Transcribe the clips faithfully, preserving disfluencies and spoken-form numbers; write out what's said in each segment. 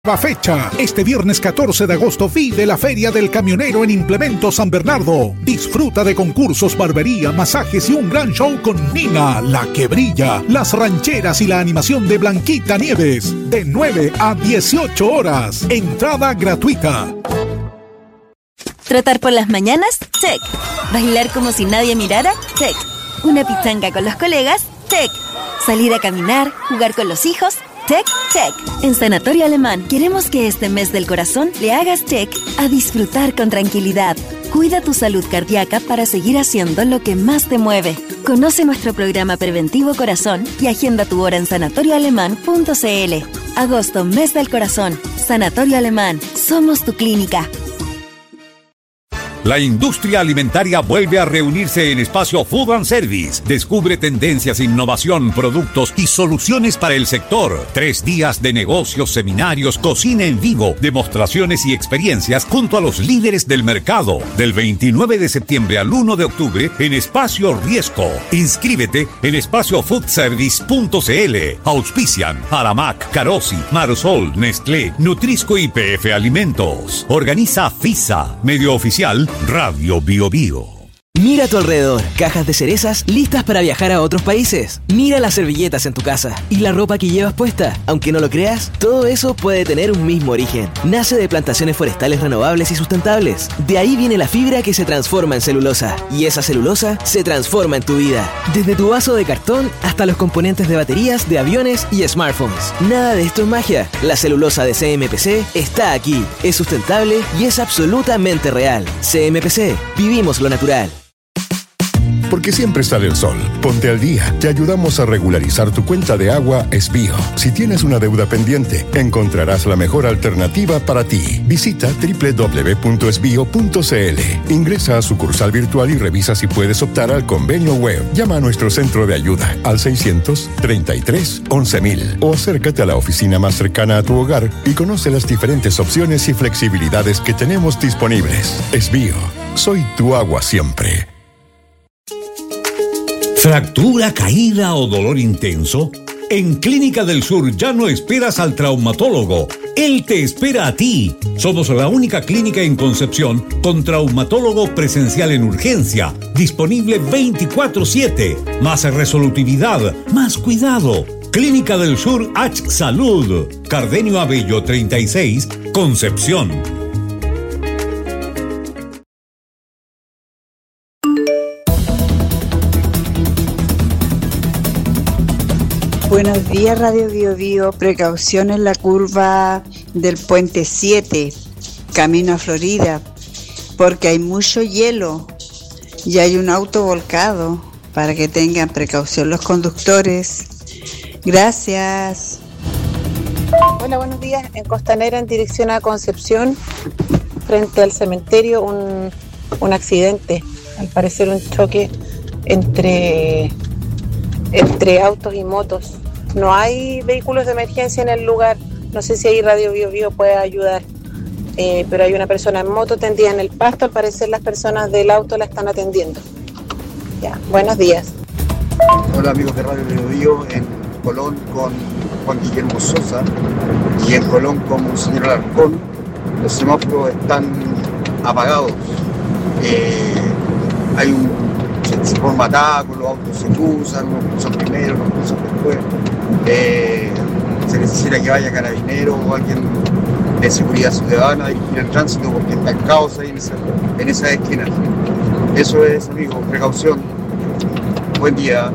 Fecha. Este viernes catorce de agosto vive la Feria del Camionero en Implementos San Bernardo. Disfruta de concursos, barbería, masajes y un gran show con Nina, la que brilla, las rancheras y la animación de Blanquita Nieves. De nueve a dieciocho horas. Entrada gratuita. ¿Trotar por las mañanas? Check. ¿Bailar como si nadie mirara? Check. ¿Una pichanga con los colegas? Check. ¿Salir a caminar? ¿Jugar con los hijos? Check, check. En Sanatorio Alemán queremos que este mes del corazón le hagas check a disfrutar con tranquilidad. Cuida tu salud cardíaca para seguir haciendo lo que más te mueve. Conoce nuestro programa preventivo Corazón y agenda tu hora en sanatorio alemán punto c l. Agosto, mes del corazón. Sanatorio Alemán. Somos tu clínica. La industria alimentaria vuelve a reunirse en Espacio Food and Service. Descubre tendencias, innovación, productos y soluciones para el sector. Tres días de negocios, seminarios, cocina en vivo, demostraciones y experiencias junto a los líderes del mercado. Del veintinueve de septiembre al uno de octubre en Espacio Riesco. Inscríbete en espacio food service punto c l. Auspician Aramac, Carosi, Marosol, Nestlé, Nutrisco y P F Alimentos. Organiza FISA, medio oficial Radio Bio Bio. Mira a tu alrededor, cajas de cerezas listas para viajar a otros países. Mira las servilletas en tu casa y la ropa que llevas puesta. Aunque no lo creas, todo eso puede tener un mismo origen. Nace de plantaciones forestales renovables y sustentables. De ahí viene la fibra que se transforma en celulosa. Y esa celulosa se transforma en tu vida. Desde tu vaso de cartón hasta los componentes de baterías, de aviones y smartphones. Nada de esto es magia. La celulosa de C M P C está aquí. Es sustentable y es absolutamente real. C M P C. Vivimos lo natural. Porque siempre sale el sol. Ponte al día. Te ayudamos a regularizar tu cuenta de agua Esbío. Si tienes una deuda pendiente, encontrarás la mejor alternativa para ti. Visita doble u doble u doble u punto esbío punto c l. Ingresa a sucursal virtual y revisa si puedes optar al convenio web. Llama a nuestro centro de ayuda al seiscientos treinta y tres once mil o acércate a la oficina más cercana a tu hogar y conoce las diferentes opciones y flexibilidades que tenemos disponibles. Esbío. Soy tu agua siempre. ¿Fractura, caída o dolor intenso? En Clínica del Sur ya no esperas al traumatólogo. Él te espera a ti. Somos la única clínica en Concepción con traumatólogo presencial en urgencia, disponible veinticuatro siete. Más resolutividad, más cuidado. Clínica del Sur H Salud. Cardenio Abello treinta y seis, Concepción. Buenos días, Radio Bio Bio. Precaución en la curva del Puente siete, camino a Florida, porque hay mucho hielo y hay un auto volcado, para que tengan precaución los conductores. Gracias. Hola, buenos días. En Costanera, en dirección a Concepción, frente al cementerio, un, un accidente, al parecer un choque entre, entre autos y motos. No hay vehículos de emergencia en el lugar. No sé si ahí Radio Bio Bio puede ayudar, eh, pero hay una persona en moto tendida en el pasto. Al parecer las personas del auto la están atendiendo. Ya, buenos días. Hola amigos de Radio Bio Bio, en Colón con Juan Guillermo Sosa y en Colón con Monseñor Alarcón. Los semáforos están apagados. Eh, hay un se forma ataco, los autos se cruzan, unos cruzan primero, unos cruzan después. Eh, se necesita que vaya carabinero o alguien de seguridad ciudadana a dirigir el tránsito porque está el caos ahí en esa, en esa esquina. Eso es, amigos, precaución. Buen día.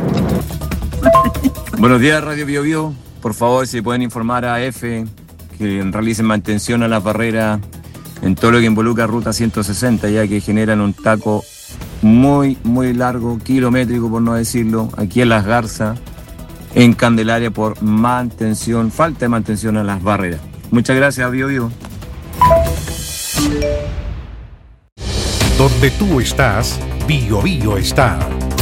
Buenos días, Radio Bio Bio. Por favor, si pueden informar a F que realicen mantención a las barreras en todo lo que involucra Ruta ciento sesenta, ya que generan un taco muy, muy largo, kilométrico por no decirlo, aquí en Las Garzas, en Candelaria, por mantención, falta de mantención a las barreras. Muchas gracias, Bio Bio. Donde tú estás, Bio Bio está.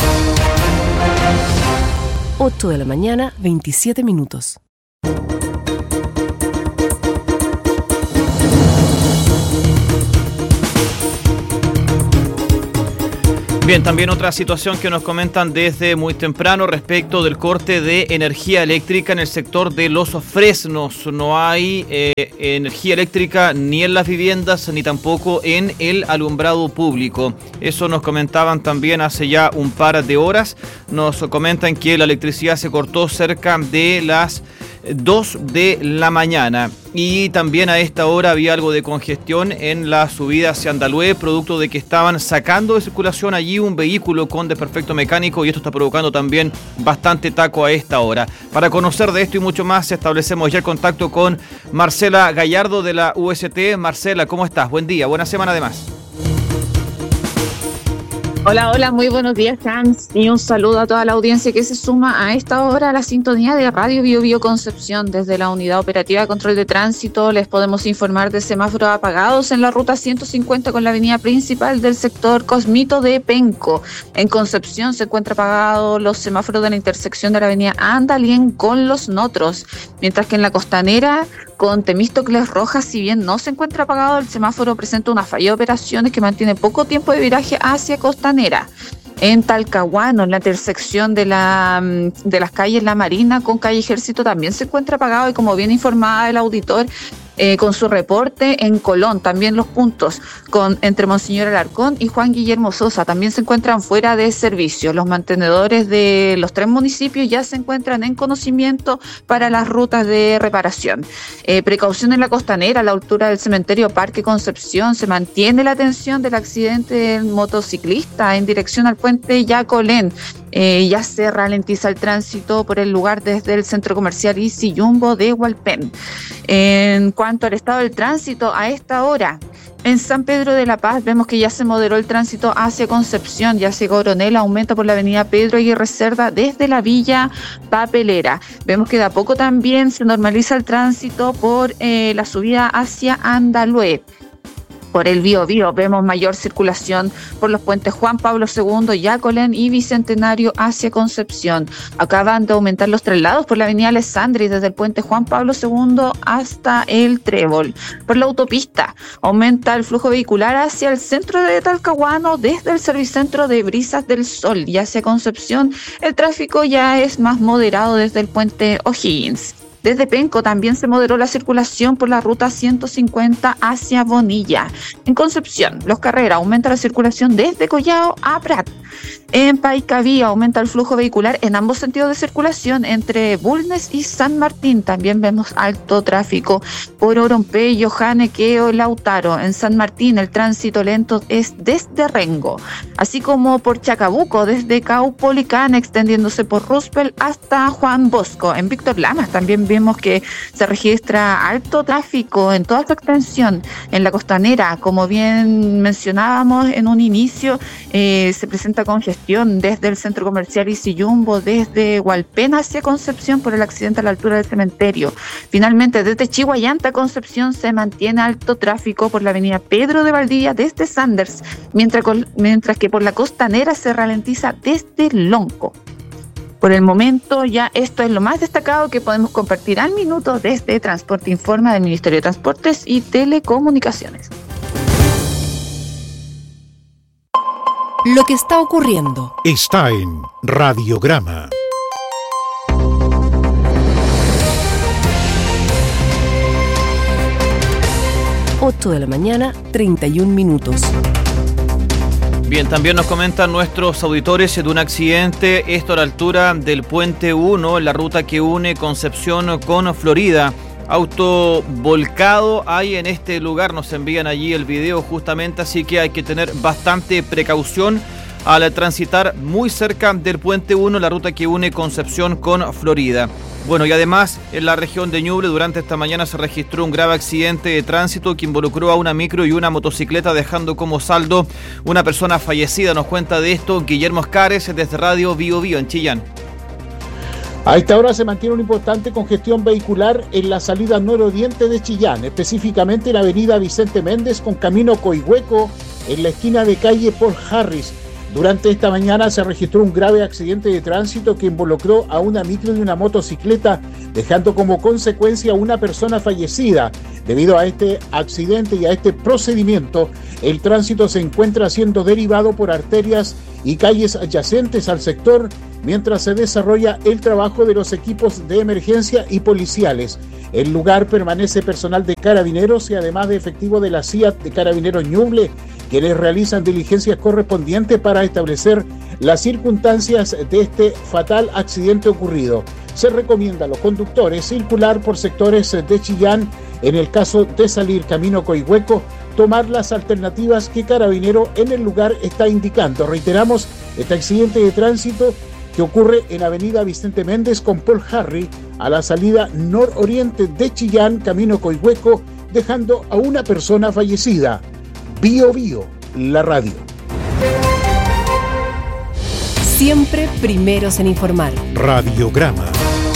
ocho de la mañana, veintisiete minutos. Bien, también otra situación que nos comentan desde muy temprano respecto del corte de energía eléctrica en el sector de Los Fresnos. No hay eh, energía eléctrica ni en las viviendas ni tampoco en el alumbrado público. Eso nos comentaban también hace ya un par de horas. Nos comentan que la electricidad se cortó cerca de las dos de la mañana. Y también a esta hora había algo de congestión en la subida hacia Andalhué, producto de que estaban sacando de circulación allí un vehículo con desperfecto mecánico, y esto está provocando también bastante taco a esta hora. Para conocer de esto y mucho más, establecemos ya el contacto con Marcela Gallardo de la U S T. Marcela, ¿cómo estás? Buen día, buena semana además. Hola, hola, muy buenos días, Hans, y un saludo a toda la audiencia que se suma a esta hora a la sintonía de Radio Bio Bio Concepción. Desde la Unidad Operativa de Control de Tránsito les podemos informar de semáforos apagados en la ruta ciento cincuenta con la avenida principal del sector Cosmito de Penco. En Concepción se encuentra apagado los semáforos de la intersección de la avenida Andalien con Los Notros, mientras que en la Costanera con Temístocles Rojas, si bien no se encuentra apagado, el semáforo presenta una falla de operaciones que mantiene poco tiempo de viraje hacia Costanera. En Talcahuano, en la intersección de, la, de las calles La Marina con calle Ejército, también se encuentra apagado, y como bien informaba el auditor eh, con su reporte, en Colón también los puntos con entre Monseñor Alarcón y Juan Guillermo Sosa también se encuentran fuera de servicio. Los mantenedores de los tres municipios ya se encuentran en conocimiento para las rutas de reparación. Eh, precaución en la Costanera, a la altura del cementerio Parque Concepción, se mantiene la atención del accidente del motociclista en dirección al puente Yacolén. Eh, ya se ralentiza el tránsito por el lugar desde el centro comercial Easy Jumbo de Hualpén. En cuanto al estado del tránsito, a esta hora, en San Pedro de la Paz vemos que ya se moderó el tránsito hacia Concepción, ya hacia Coronel, aumenta por la avenida Pedro Aguirre Cerda desde la Villa Papelera. Vemos que de a poco también se normaliza el tránsito por eh, la subida hacia Andalhué. Por el Bío Bío vemos mayor circulación por los puentes Juan Pablo segundo, Yacolén y Bicentenario hacia Concepción. Acaban de aumentar los traslados por la avenida Alessandri desde el puente Juan Pablo segundo hasta el Trébol. Por la autopista aumenta el flujo vehicular hacia el centro de Talcahuano desde el servicentro de Brisas del Sol, y hacia Concepción el tráfico ya es más moderado desde el puente O'Higgins. Desde Penco también se moderó la circulación por la ruta ciento cincuenta hacia Bonilla. En Concepción, Los Carreras aumenta la circulación desde Collao a Prat. En Paicaví aumenta el flujo vehicular en ambos sentidos de circulación entre Bulnes y San Martín. También vemos alto tráfico por Orompeyo, Janequeo y Lautaro. En San Martín el tránsito lento es desde Rengo, así como por Chacabuco desde Caupolicán, extendiéndose por Roosevelt hasta Juan Bosco. En Víctor Lamas también vemos que se registra alto tráfico en toda su extensión. En la Costanera, como bien mencionábamos en un inicio, eh, se presenta congestión desde el centro comercial Easy Jumbo, desde Hualpén hacia Concepción por el accidente a la altura del cementerio. Finalmente, desde Chihuayanta a Concepción se mantiene alto tráfico por la avenida Pedro de Valdivia desde Sanders, mientras, mientras que por la Costanera se ralentiza desde Lonco. Por el momento ya esto es lo más destacado que podemos compartir al minuto desde Transporte Informa del Ministerio de Transportes y Telecomunicaciones. Lo que está ocurriendo está en Radiograma. ocho de la mañana, treinta y un minutos. Bien, también nos comentan nuestros auditores de un accidente, esto a la altura del Puente uno, en la ruta que une Concepción con Florida. Auto volcado hay en este lugar, nos envían allí el video justamente, así que hay que tener bastante precaución al transitar muy cerca del Puente uno, la ruta que une Concepción con Florida. Bueno, y además en la región de Ñuble durante esta mañana se registró un grave accidente de tránsito que involucró a una micro y una motocicleta, dejando como saldo una persona fallecida. Nos cuenta de esto Guillermo Escares desde Radio Bio Bio en Chillán. A esta hora se mantiene una importante congestión vehicular en la salida nororiente de Chillán, específicamente en la avenida Vicente Méndez con camino Coihueco, en la esquina de calle Paul Harris. Durante esta mañana se registró un grave accidente de tránsito que involucró a una micro y una motocicleta, dejando como consecuencia a una persona fallecida. Debido a este accidente y a este procedimiento, el tránsito se encuentra siendo derivado por arterias y calles adyacentes al sector mientras se desarrolla el trabajo de los equipos de emergencia y policiales. El lugar permanece personal de Carabineros y además de efectivo de la C I A T de Carabineros Ñuble, quienes realizan diligencias correspondientes para establecer las circunstancias de este fatal accidente ocurrido. Se recomienda a los conductores circular por sectores de Chillán. En el caso de salir camino Coihueco, tomar las alternativas que Carabinero en el lugar está indicando. Reiteramos, este accidente de tránsito que ocurre en Avenida Vicente Méndez con Paul Harry a la salida nororiente de Chillán, camino Coihueco, dejando a una persona fallecida. Bio Bio, la radio. Siempre primeros en informar. Radiograma.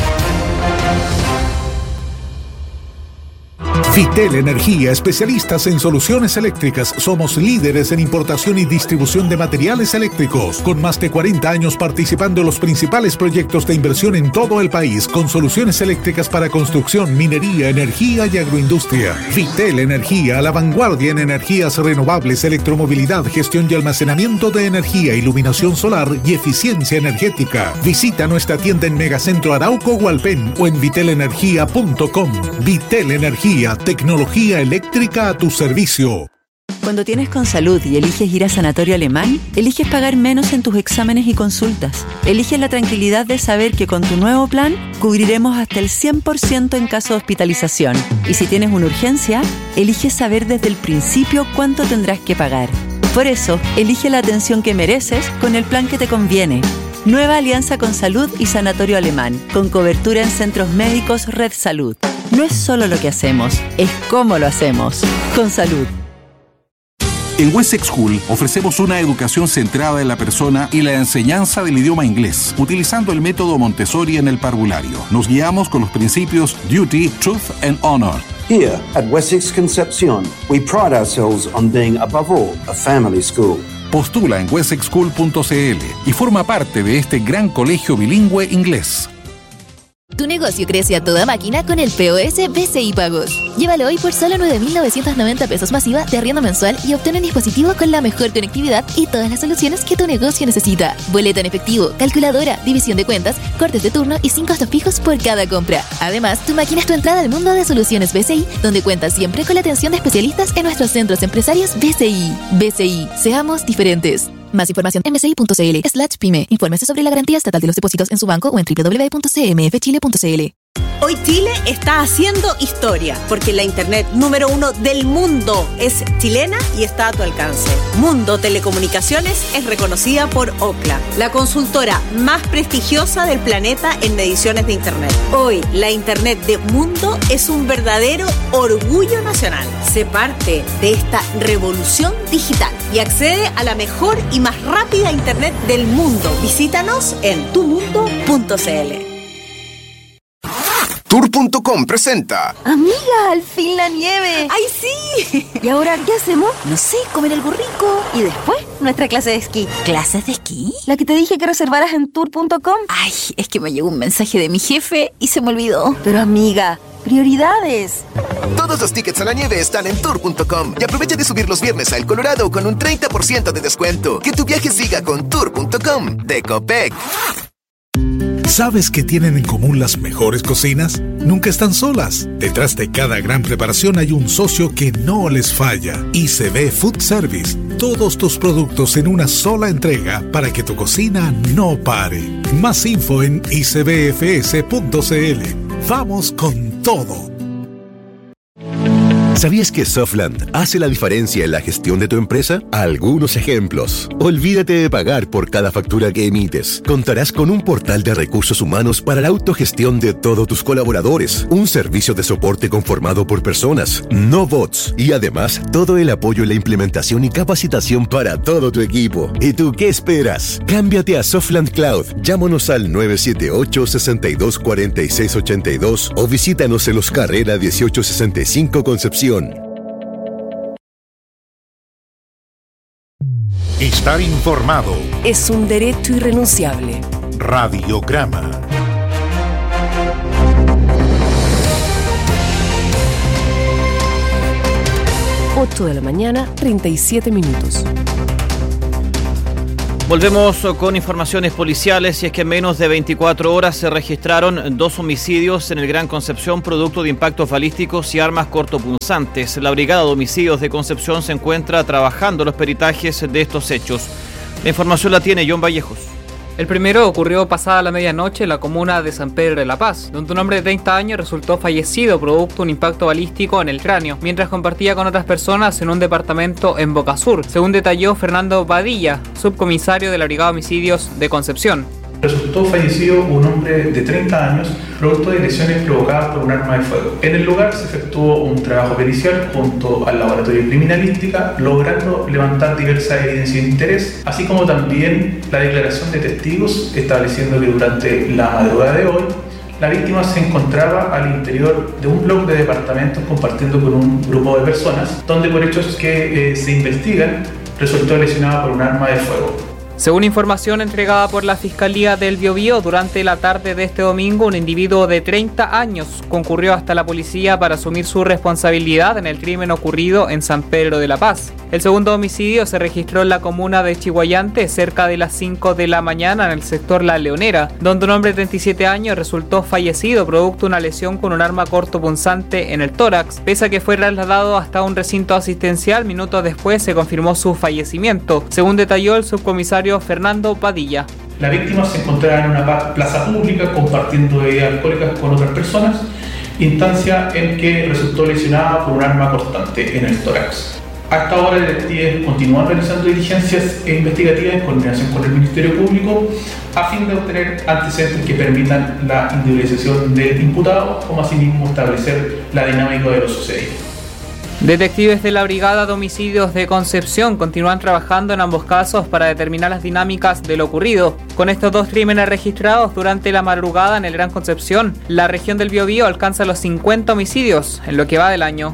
Vitel Energía, especialistas en soluciones eléctricas. Somos líderes en importación y distribución de materiales eléctricos, con más de cuarenta años participando en los principales proyectos de inversión en todo el país, con soluciones eléctricas para construcción, minería, energía y agroindustria. Vitel Energía, a la vanguardia en energías renovables, electromovilidad, gestión y almacenamiento de energía, iluminación solar y eficiencia energética. Visita nuestra tienda en Megacentro Arauco Hualpén o en vitel energía punto com. Vitel Energía, tecnología eléctrica a tu servicio. Cuando tienes Consalud y eliges ir a Sanatorio Alemán, eliges pagar menos en tus exámenes y consultas. Eliges la tranquilidad de saber que con tu nuevo plan cubriremos hasta el cien por ciento en caso de hospitalización. Y si tienes una urgencia, eliges saber desde el principio cuánto tendrás que pagar. Por eso, elige la atención que mereces con el plan que te conviene. Nueva alianza Consalud y Sanatorio Alemán, con cobertura en centros médicos Red Salud. No es solo lo que hacemos, es cómo lo hacemos. Consalud. En Wessex School ofrecemos una educación centrada en la persona y la enseñanza del idioma inglés, utilizando el método Montessori en el parvulario. Nos guiamos con los principios Duty, Truth and Honor. Here at Wessex Concepción, we pride ourselves on being above all a family school. Postula en wessex school punto c l y forma parte de este gran colegio bilingüe inglés. Tu negocio crece a toda máquina con el P O S B C I Pagos. Llévalo hoy por solo nueve mil novecientos noventa pesos masiva de arriendo mensual y obtén un dispositivo con la mejor conectividad y todas las soluciones que tu negocio necesita. Boleta en efectivo, calculadora, división de cuentas, cortes de turno y sin costos fijos por cada compra. Además, tu máquina es tu entrada al mundo de soluciones B C I, donde cuentas siempre con la atención de especialistas en nuestros centros empresarios B C I. B C I, seamos diferentes. Más información en bci.cl slash pyme. Infórmese sobre la garantía estatal de los depósitos en su banco o en doble u doble u doble u punto c m f chile punto c l. Hoy Chile está haciendo historia, porque la internet número uno del mundo es chilena y está a tu alcance. Mundo Telecomunicaciones es reconocida por Ookla, la consultora más prestigiosa del planeta en mediciones de internet. Hoy, la internet de Mundo es un verdadero orgullo nacional. Sé parte de esta revolución digital y accede a la mejor y más rápida internet del mundo. Visítanos en tu mundo punto c l. Tour punto com presenta. Amiga, al fin la nieve. ¡Ay, sí! ¿Y ahora qué hacemos? No sé, comer algo rico. Y después, nuestra clase de esquí. ¿Clases de esquí? La que te dije que reservaras en tour punto com. Ay, es que me llegó un mensaje de mi jefe y se me olvidó. Pero amiga, prioridades. Todos los tickets a la nieve están en tour punto com y aprovecha de subir los viernes a El Colorado con un treinta por ciento de descuento. Que tu viaje siga con tour punto com de Copec. ¿Sabes qué tienen en común las mejores cocinas? Nunca están solas. Detrás de cada gran preparación hay un socio que no les falla. I C B Food Service. Todos tus productos en una sola entrega para que tu cocina no pare. Más info en i c b f s punto c l. Vamos con todo. ¿Sabías que Softland hace la diferencia en la gestión de tu empresa? Algunos ejemplos. Olvídate de pagar por cada factura que emites. Contarás con un portal de recursos humanos para la autogestión de todos tus colaboradores. Un servicio de soporte conformado por personas, no bots. Y además, todo el apoyo en la implementación y capacitación para todo tu equipo. ¿Y tú qué esperas? Cámbiate a Softland Cloud. Llámanos al nueve siete ocho, seis dos cuatro seis ocho dos o visítanos en Los Carrera dieciocho sesenta y cinco Concepción. Estar informado es un derecho irrenunciable. Radiograma. ocho de la mañana, treinta y siete minutos. Volvemos con informaciones policiales y es que en menos de veinticuatro horas se registraron dos homicidios en el Gran Concepción producto de impactos balísticos y armas cortopunzantes. La Brigada de Homicidios de Concepción se encuentra trabajando los peritajes de estos hechos. La información la tiene John Vallejos. El primero ocurrió pasada la medianoche en la comuna de San Pedro de la Paz, donde un hombre de treinta años resultó fallecido producto de un impacto balístico en el cráneo, mientras compartía con otras personas en un departamento en Boca Sur, según detalló Fernando Badilla, subcomisario de la Brigada de Homicidios de Concepción. Resultó fallecido un hombre de treinta años, producto de lesiones provocadas por un arma de fuego. En el lugar se efectuó un trabajo pericial junto al laboratorio de criminalística, logrando levantar diversas evidencias de interés, así como también la declaración de testigos, estableciendo que durante la madrugada de hoy la víctima se encontraba al interior de un bloque de departamentos compartiendo con un grupo de personas, donde por hechos que eh, se investigan resultó lesionada por un arma de fuego. Según información entregada por la Fiscalía del Biobío, durante la tarde de este domingo, un individuo de treinta años concurrió hasta la policía para asumir su responsabilidad en el crimen ocurrido en San Pedro de la Paz. El segundo homicidio se registró en la comuna de Chihuayante cerca de las cinco de la mañana en el sector La Leonera, donde un hombre de treinta y siete años resultó fallecido producto de una lesión con un arma cortopunzante en el tórax. Pese a que fue trasladado hasta un recinto asistencial, minutos después se confirmó su fallecimiento, según detalló el subcomisario Fernando Padilla. La víctima se encontraba en una plaza pública compartiendo bebidas alcohólicas con otras personas, instancia en que resultó lesionada por un arma cortante en el tórax. Hasta ahora, los detectives continúan realizando diligencias investigativas en coordinación con el Ministerio Público a fin de obtener antecedentes que permitan la individualización del imputado, como asimismo establecer la dinámica de lo sucedido. Detectives de la Brigada de Homicidios de Concepción continúan trabajando en ambos casos para determinar las dinámicas de lo ocurrido. Con estos dos crímenes registrados durante la madrugada en el Gran Concepción, la región del Biobío alcanza los cincuenta homicidios en lo que va del año.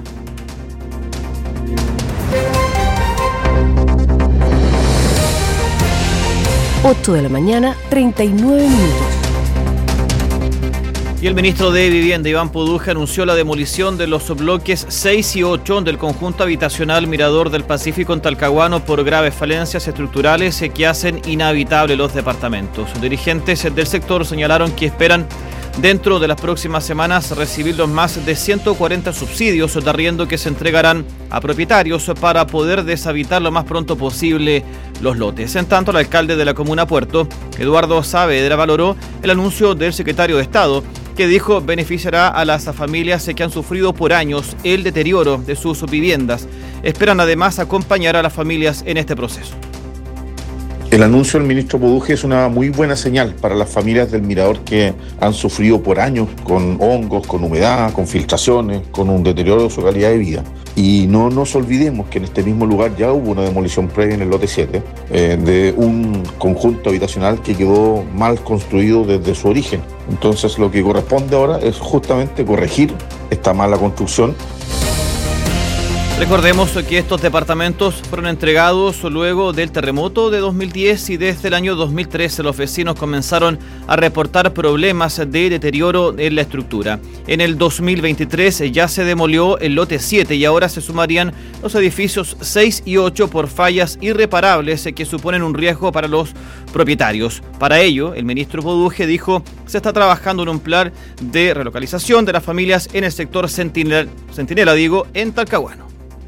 ocho de la mañana, treinta y nueve minutos. Y el ministro de Vivienda, Iván Poduje, anunció la demolición de los bloques seis y ocho del conjunto habitacional Mirador del Pacífico en Talcahuano por graves falencias estructurales que hacen inhabitables los departamentos. Dirigentes del sector señalaron que esperan dentro de las próximas semanas recibir los más de ciento cuarenta subsidios de arriendo que se entregarán a propietarios para poder deshabitar lo más pronto posible los lotes. En tanto, el alcalde de la comuna Puerto, Eduardo Saavedra, valoró el anuncio del secretario de Estado, que dijo beneficiará a las familias que han sufrido por años el deterioro de sus viviendas. Esperan además acompañar a las familias en este proceso. El anuncio del ministro Poduje es una muy buena señal para las familias del Mirador que han sufrido por años con hongos, con humedad, con filtraciones, con un deterioro de su calidad de vida. Y no nos olvidemos que en este mismo lugar ya hubo una demolición previa en el lote siete eh, de un conjunto habitacional que quedó mal construido desde su origen. Entonces lo que corresponde ahora es justamente corregir esta mala construcción. Recordemos que estos departamentos fueron entregados luego del terremoto de dos mil diez y desde el año dos mil trece los vecinos comenzaron a reportar problemas de deterioro en la estructura. En el dos mil veintitrés ya se demolió el lote siete y ahora se sumarían los edificios seis y ocho por fallas irreparables que suponen un riesgo para los propietarios. Para ello, el ministro Poduje dijo se está trabajando en un plan de relocalización de las familias en el sector Centinela, Centinela digo, en Talcahuano.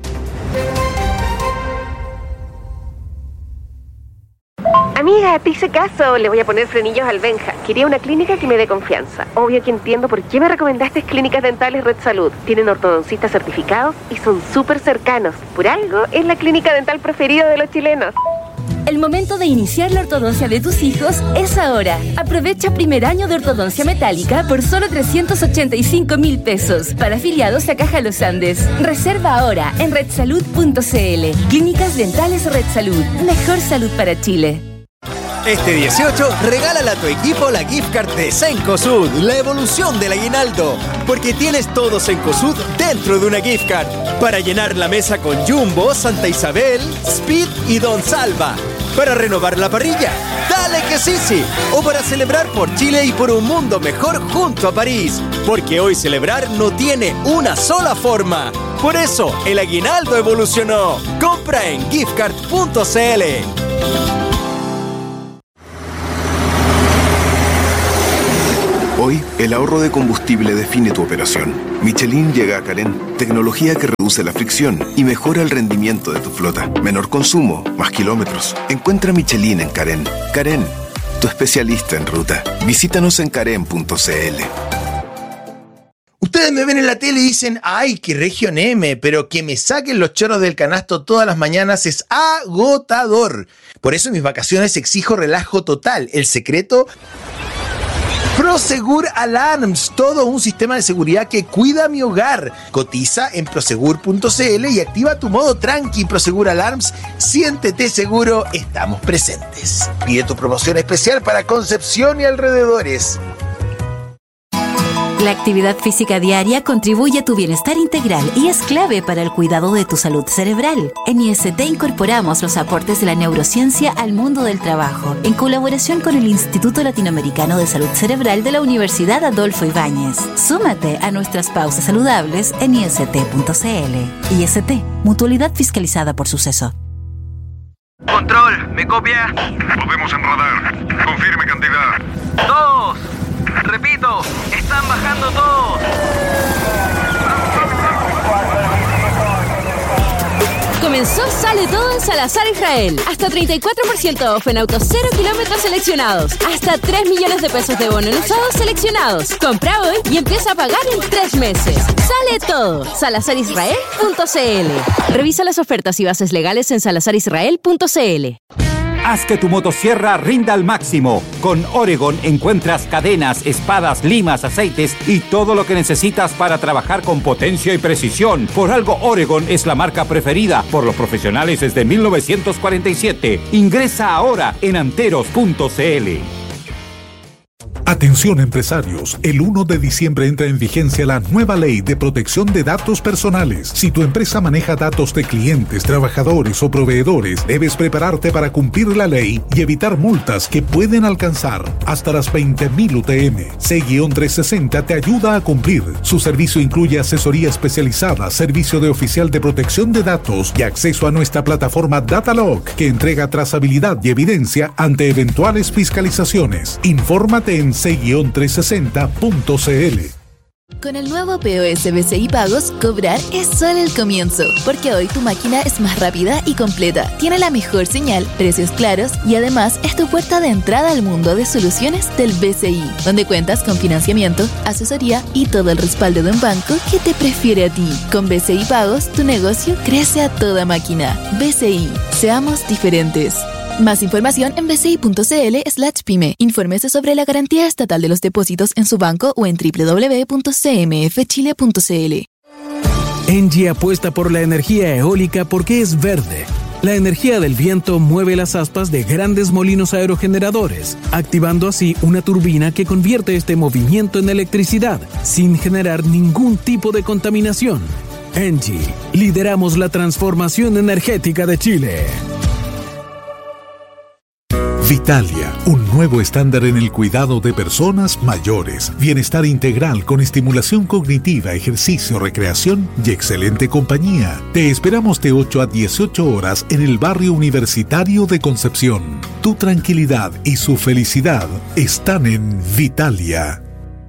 Amiga, te hice caso, le voy a poner frenillos al Benja. Quería una clínica que me dé confianza. Obvio que entiendo por qué me recomendaste Clínicas Dentales Red Salud. Tienen ortodoncistas certificados y son súper cercanos. Por algo, es la clínica dental preferida de los chilenos. El momento de iniciar la ortodoncia de tus hijos es ahora. Aprovecha primer año de ortodoncia metálica por solo trescientos ochenta y cinco mil pesos para afiliados a Caja Los Andes. Reserva ahora en red salud punto c l. Clínicas Dentales Red Salud. Mejor salud para Chile. Este dieciocho, regálale a tu equipo la gift card de Cencosud, la evolución del aguinaldo. Porque tienes todo Cencosud dentro de una gift card. Para llenar la mesa con Jumbo, Santa Isabel, Speed y Don Salva. Para renovar la parrilla, dale que sí, sí. O para celebrar por Chile y por un mundo mejor junto a París. Porque hoy celebrar no tiene una sola forma. Por eso, el aguinaldo evolucionó. Compra en gift card punto c l. Hoy, el ahorro de combustible define tu operación. Michelin llega a Carén, tecnología que reduce la fricción y mejora el rendimiento de tu flota. Menor consumo, más kilómetros. Encuentra Michelin en Carén. Carén, tu especialista en ruta. Visítanos en carén punto c l. Ustedes me ven en la tele y dicen, ay, qué Región M, pero que me saquen los choros del canasto todas las mañanas es agotador. Por eso en mis vacaciones exijo relajo total. El secreto... Prosegur Alarms, todo un sistema de seguridad que cuida mi hogar. Cotiza en prosegur punto c l y activa tu modo tranqui. Prosegur Alarms, siéntete seguro, estamos presentes. Pide tu promoción especial para Concepción y alrededores. La actividad física diaria contribuye a tu bienestar integral y es clave para el cuidado de tu salud cerebral. En I S T incorporamos los aportes de la neurociencia al mundo del trabajo, en colaboración con el Instituto Latinoamericano de Salud Cerebral de la Universidad Adolfo Ibáñez. Súmate a nuestras pausas saludables en i s t punto c l. I S T, mutualidad fiscalizada por Suceso. Control, ¿me copia? Lo vemos en radar. Confirme cantidad. Dos. Repito, están bajando todos. Comenzó Sale Todo en Salazar Israel. Hasta treinta y cuatro por ciento off en autos cero kilómetros seleccionados. Hasta tres millones de pesos de bono en usados seleccionados. Compra hoy y empieza a pagar en tres meses. Sale Todo. salazar israel punto c l. Revisa las ofertas y bases legales en salazar israel punto c l. Haz que tu motosierra rinda al máximo. Con Oregon encuentras cadenas, espadas, limas, aceites y todo lo que necesitas para trabajar con potencia y precisión. Por algo Oregon es la marca preferida por los profesionales desde mil novecientos cuarenta y siete. Ingresa ahora en anteros punto c l. Atención empresarios, el primero de diciembre entra en vigencia la nueva ley de protección de datos personales. Si tu empresa maneja datos de clientes, trabajadores o proveedores, debes prepararte para cumplir la ley y evitar multas que pueden alcanzar hasta las veinte mil U T M. C trescientos sesenta te ayuda a cumplir. Su servicio incluye asesoría especializada, servicio de oficial de protección de datos y acceso a nuestra plataforma Datalog, que entrega trazabilidad y evidencia ante eventuales fiscalizaciones. Infórmate en c trescientos sesenta punto c l. Con el nuevo P O S B C I Pagos, cobrar es solo el comienzo, porque hoy tu máquina es más rápida y completa, tiene la mejor señal, precios claros y además es tu puerta de entrada al mundo de soluciones del B C I, donde cuentas con financiamiento, asesoría y todo el respaldo de un banco que te prefiere a ti. Con B C I Pagos, tu negocio crece a toda máquina. B C I, seamos diferentes. Más información en bci.cl slash pyme. Infórmese sobre la garantía estatal de los depósitos en su banco o en doble u doble u doble u punto c m f chile punto c l. Engie apuesta por la energía eólica porque es verde. La energía del viento mueve las aspas de grandes molinos aerogeneradores, activando así una turbina que convierte este movimiento en electricidad, sin generar ningún tipo de contaminación. Engie, lideramos la transformación energética de Chile. Vitalia, un nuevo estándar en el cuidado de personas mayores. Bienestar integral con estimulación cognitiva, ejercicio, recreación y excelente compañía. Te esperamos de ocho a dieciocho horas en el barrio universitario de Concepción. Tu tranquilidad y su felicidad están en Vitalia.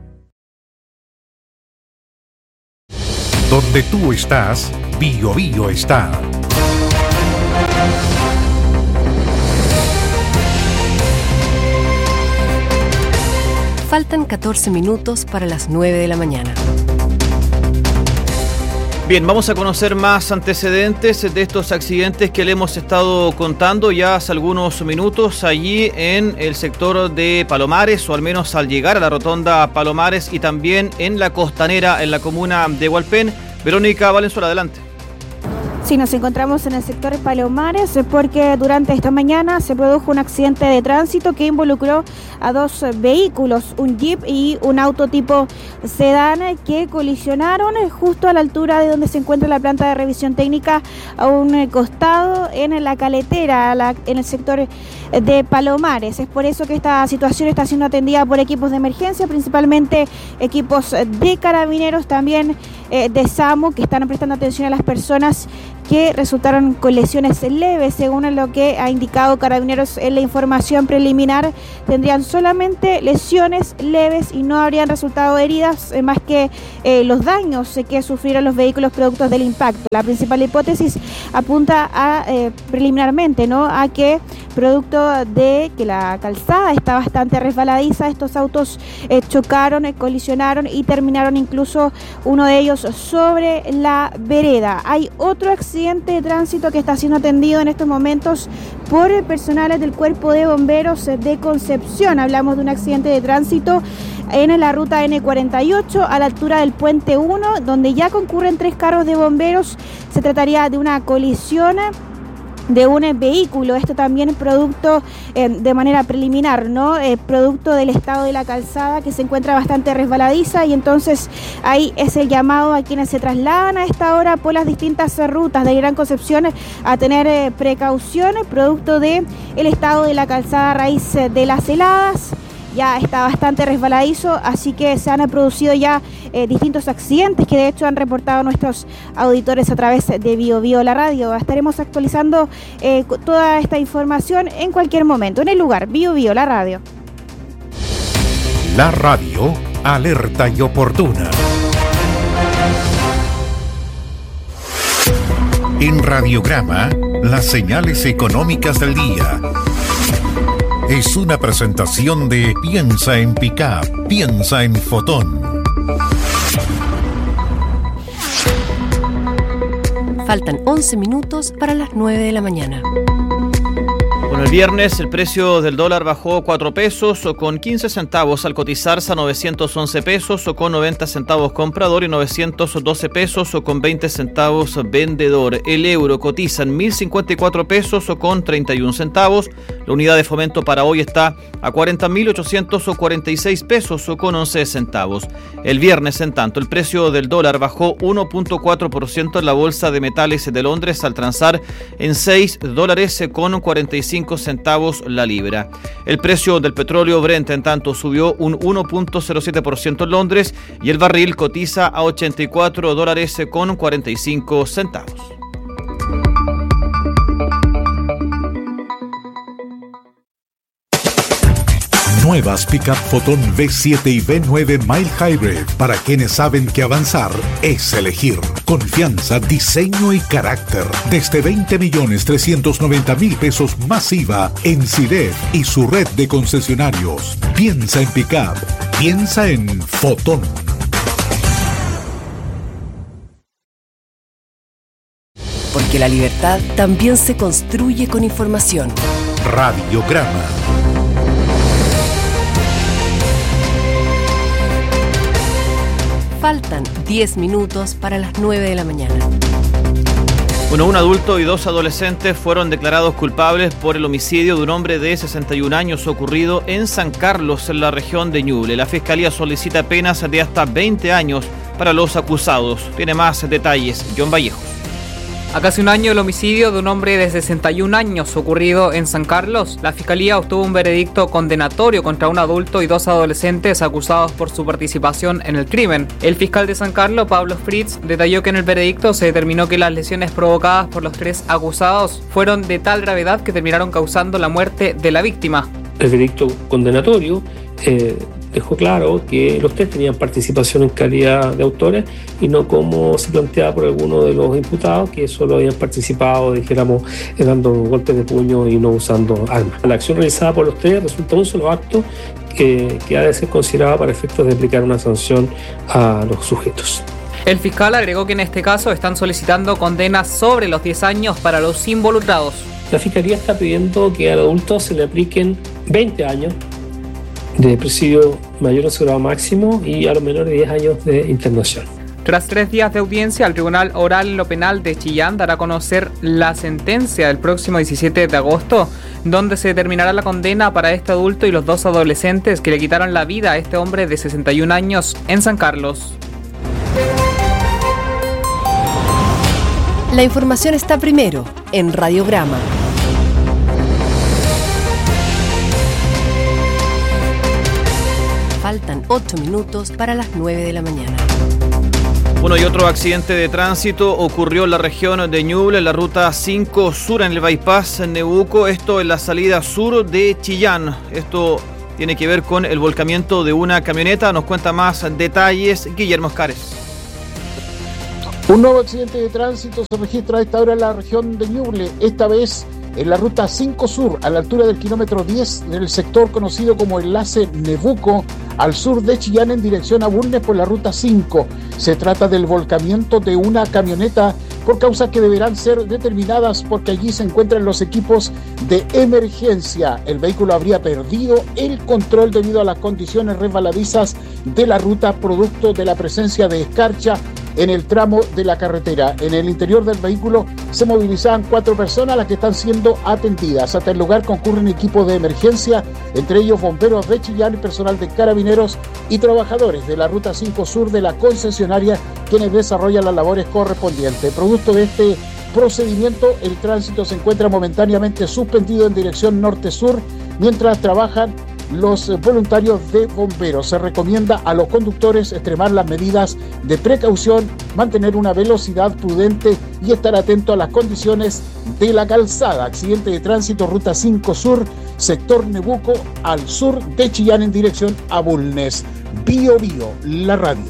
Donde tú estás, Bio Bio está. Faltan catorce minutos para las nueve de la mañana. Bien, vamos a conocer más antecedentes de estos accidentes que le hemos estado contando ya hace algunos minutos allí en el sector de Palomares, o al menos al llegar a la rotonda Palomares, y también en la Costanera, en la comuna de Hualpén. Verónica Valenzuela, adelante. Sí, nos encontramos en el sector de Palomares porque durante esta mañana se produjo un accidente de tránsito que involucró a dos vehículos, un jeep y un auto tipo sedán, que colisionaron justo a la altura de donde se encuentra la planta de revisión técnica, a un costado en la caletera, en el sector de Palomares. Es por eso que esta situación está siendo atendida por equipos de emergencia, principalmente equipos de carabineros, también eh, de SAMU, que están prestando atención a las personas que resultaron con lesiones leves, según lo que ha indicado Carabineros en la información preliminar. Tendrían solamente lesiones leves y no habrían resultado heridas, eh, más que eh, los daños eh, que sufrieron los vehículos producto del impacto. La principal hipótesis apunta a eh, preliminarmente, ¿no?, a que producto de que la calzada está bastante resbaladiza, estos autos eh, chocaron, eh, colisionaron y terminaron incluso uno de ellos sobre la vereda. Hay otro accidente de tránsito que está siendo atendido en estos momentos por personales del Cuerpo de Bomberos de Concepción. Hablamos de un accidente de tránsito en la ruta ene cuarenta y ocho a la altura del puente uno, donde ya concurren tres carros de bomberos. Se trataría de una colisión de un vehículo, esto también es producto eh, de manera preliminar, ¿no? Eh, producto del estado de la calzada que se encuentra bastante resbaladiza, y entonces ahí es el llamado a quienes se trasladan a esta hora por las distintas rutas de Gran Concepción a tener eh, precauciones, producto de el estado de la calzada a raíz de las heladas. Ya está bastante resbaladizo, así que se han producido ya eh, distintos accidentes que de hecho han reportado nuestros auditores a través de Bio Bio La Radio. Estaremos actualizando eh, toda esta información en cualquier momento, en el lugar Bio Bio La Radio. La radio, alerta y oportuna. En Radiograma, las señales económicas del día. Es una presentación de Piensa en Pickup, piensa en Fotón. Faltan once minutos para las nueve de la mañana. Bueno, el viernes el precio del dólar bajó cuatro pesos o con quince centavos al cotizarse a novecientos once pesos o con noventa centavos comprador y novecientos doce pesos o con veinte centavos vendedor. El euro cotiza en mil cincuenta y cuatro pesos o con treinta y un centavos. La unidad de fomento para hoy está a cuarenta mil ochocientos cuarenta y seis pesos o con once centavos. El viernes, en tanto, el precio del dólar bajó uno punto cuatro por ciento en la bolsa de metales de Londres al transar en seis dólares con cuarenta y cinco centavos la libra. El precio del petróleo Brent, en tanto, subió un uno punto cero siete por ciento en Londres y el barril cotiza a ochenta y cuatro dólares con cuarenta y cinco centavos. Nuevas Pickup Fotón ve siete y ve nueve Mild Hybrid para quienes saben que avanzar es elegir. Confianza, diseño y carácter. Desde veinte millones trescientos noventa mil pesos más I V A en Sidef y su red de concesionarios. Piensa en Pickup. Piensa en Fotón. Porque la libertad también se construye con información. Radiograma. Faltan diez minutos para las nueve de la mañana. Bueno, un adulto y dos adolescentes fueron declarados culpables por el homicidio de un hombre de sesenta y un años ocurrido en San Carlos, en la región de Ñuble. La Fiscalía solicita penas de hasta veinte años para los acusados. Tiene más detalles John Vallejo. A casi un año del homicidio de un hombre de sesenta y un años ocurrido en San Carlos, la Fiscalía obtuvo un veredicto condenatorio contra un adulto y dos adolescentes acusados por su participación en el crimen. El fiscal de San Carlos, Pablo Fritz, detalló que en el veredicto se determinó que las lesiones provocadas por los tres acusados fueron de tal gravedad que terminaron causando la muerte de la víctima. El veredicto condenatorio eh, dejó claro que los tres tenían participación en calidad de autores y no como se planteaba por algunos de los imputados, que solo habían participado, dijéramos, dando golpes de puño y no usando armas. La acción realizada por los tres resulta un solo acto que, que ha de ser considerado para efectos de aplicar una sanción a los sujetos. El fiscal agregó que en este caso están solicitando condenas sobre los diez años para los involucrados. La Fiscalía está pidiendo que al adulto se le apliquen veinte años de presidio mayor o grado máximo y a los menores diez años de internación. Tras tres días de audiencia, el Tribunal Oral en lo Penal de Chillán dará a conocer la sentencia el próximo diecisiete de agosto, donde se determinará la condena para este adulto y los dos adolescentes que le quitaron la vida a este hombre de sesenta y un años en San Carlos. La información está primero en Radiograma. Faltan ocho minutos para las nueve de la mañana. Bueno, y otro accidente de tránsito ocurrió en la región de Ñuble, en la ruta cinco Sur, en el bypass en Nebuco, esto en la salida sur de Chillán. Esto tiene que ver con el volcamiento de una camioneta. Nos cuenta más detalles Guillermo Escares. Un nuevo accidente de tránsito se registra a esta hora en la región de Ñuble, esta vez en la ruta cinco Sur, a la altura del kilómetro diez, en el sector conocido como enlace Nebuco, al sur de Chillán en dirección a Bulnes por la ruta cinco. Se trata del volcamiento de una camioneta por causas que deberán ser determinadas porque allí se encuentran los equipos de emergencia. El vehículo habría perdido el control debido a las condiciones resbaladizas de la ruta producto de la presencia de escarcha en el tramo de la carretera. En el interior del vehículo se movilizaban cuatro personas, las que están siendo atendidas. Hasta el lugar concurren equipos de emergencia, entre ellos bomberos de Chillán y personal de carabineros y trabajadores de la ruta cinco Sur de la concesionaria, quienes desarrollan las labores correspondientes. Producto de este procedimiento, el tránsito se encuentra momentáneamente suspendido en dirección norte-sur mientras trabajan los voluntarios de bomberos. Se recomienda a los conductores extremar las medidas de precaución, mantener una velocidad prudente y estar atento a las condiciones de la calzada. Accidente de tránsito, ruta cinco Sur, sector Nebuco, al sur de Chillán en dirección a Bulnes. Bio Bio, la radio.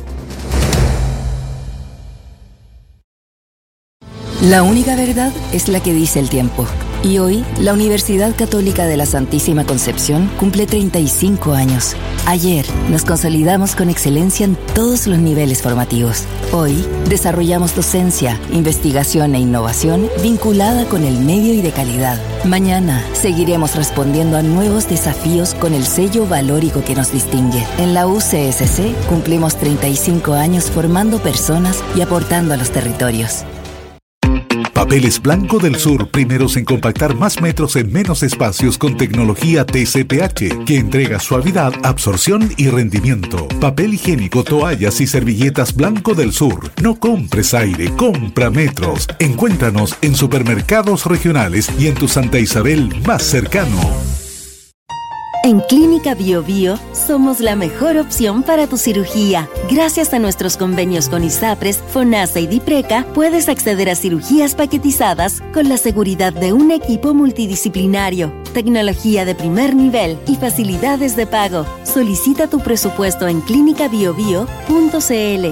La única verdad es la que dice el tiempo. Y hoy, la Universidad Católica de la Santísima Concepción cumple treinta y cinco años. Ayer, nos consolidamos con excelencia en todos los niveles formativos. Hoy, desarrollamos docencia, investigación e innovación vinculada con el medio y de calidad. Mañana, seguiremos respondiendo a nuevos desafíos con el sello valórico que nos distingue. En la U C S C, cumplimos treinta y cinco años formando personas y aportando a los territorios. Papeles Blanco del Sur, primeros en compactar más metros en menos espacios con tecnología T C P H, que entrega suavidad, absorción y rendimiento. Papel higiénico, toallas y servilletas Blanco del Sur. No compres aire, compra metros. Encuéntranos en supermercados regionales y en tu Santa Isabel más cercano. En Clínica Bio Bio somos la mejor opción para tu cirugía. Gracias a nuestros convenios con ISAPRES, FONASA y DIPRECA, puedes acceder a cirugías paquetizadas con la seguridad de un equipo multidisciplinario, tecnología de primer nivel y facilidades de pago. Solicita tu presupuesto en clínica bio bio punto c l.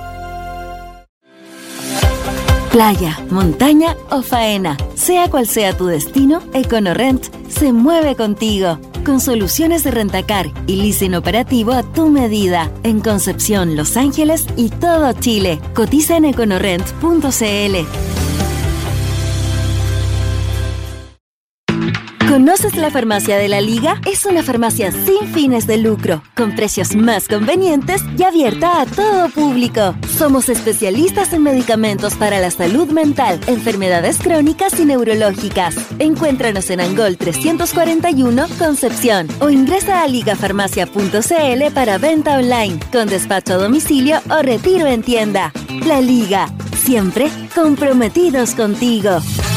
Playa, montaña o faena, sea cual sea tu destino, EconoRent se mueve contigo. Con soluciones de rentacar y leasing operativo a tu medida. En Concepción, Los Ángeles y todo Chile. Cotiza en econorent punto c l. ¿Conoces la Farmacia de la Liga? Es una farmacia sin fines de lucro, con precios más convenientes y abierta a todo público. Somos especialistas en medicamentos para la salud mental, enfermedades crónicas y neurológicas. Encuéntranos en Angol trescientos cuarenta y uno, Concepción, o ingresa a ligafarmacia punto c l para venta online, con despacho a domicilio o retiro en tienda. La Liga, siempre comprometidos contigo.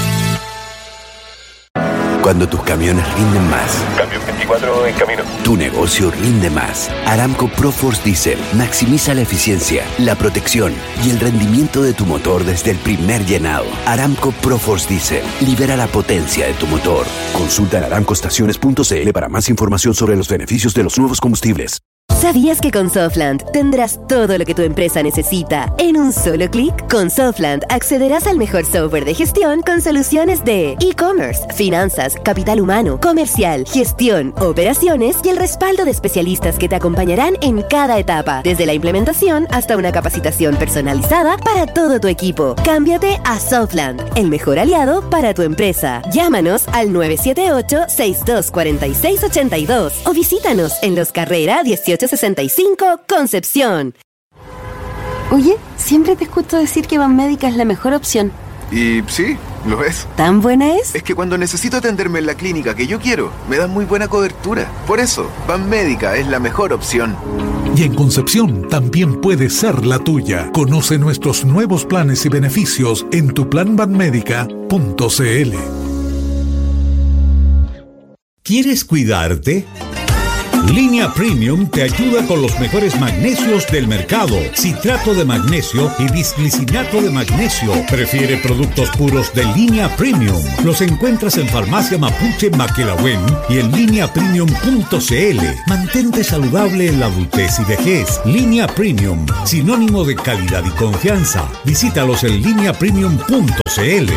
Cuando tus camiones rinden más. Camión veinticuatro en camino. Tu negocio rinde más. Aramco ProForce Diesel maximiza la eficiencia, la protección y el rendimiento de tu motor desde el primer llenado. Aramco ProForce Diesel libera la potencia de tu motor. Consulta en aramco estaciones punto c l para más información sobre los beneficios de los nuevos combustibles. ¿Sabías que con Softland tendrás todo lo que tu empresa necesita en un solo clic? Con Softland accederás al mejor software de gestión con soluciones de e-commerce, finanzas, capital humano, comercial, gestión, operaciones y el respaldo de especialistas que te acompañarán en cada etapa, desde la implementación hasta una capacitación personalizada para todo tu equipo. Cámbiate a Softland, el mejor aliado para tu empresa. Llámanos al nueve siete ocho, seis dos cuatro seis ocho dos o visítanos en Los Carrera dieciocho sesenta y cinco, Concepción. Oye, siempre te escucho decir que Banmédica es la mejor opción. Y sí, lo es. ¿Tan buena es? Es que cuando necesito atenderme en la clínica que yo quiero, me dan muy buena cobertura. Por eso, Banmédica es la mejor opción. Y en Concepción también puede ser la tuya. Conoce nuestros nuevos planes y beneficios en tu plan banmédica punto c l. ¿Quieres cuidarte? Línea Premium te ayuda con los mejores magnesios del mercado. Citrato de magnesio y bisglicinato de magnesio. Prefiere productos puros de Línea Premium. Los encuentras en Farmacia Mapuche Maquelahuen y en línea premium punto c l. Mantente saludable en la adultez y vejez. Línea Premium, sinónimo de calidad y confianza. Visítalos en línea premium punto c l.